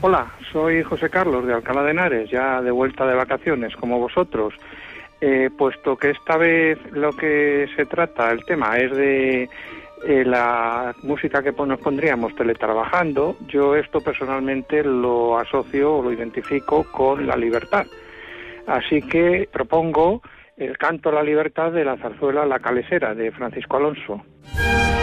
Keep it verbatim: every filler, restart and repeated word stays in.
Hola, soy José Carlos de Alcalá de Henares, ya de vuelta de vacaciones como vosotros. Eh, puesto que esta vez lo que se trata, el tema es de eh, la música que nos pondríamos teletrabajando, yo esto personalmente lo asocio o lo identifico con la libertad. Así que propongo el canto a la libertad de la zarzuela La Calesera, de Francisco Alonso.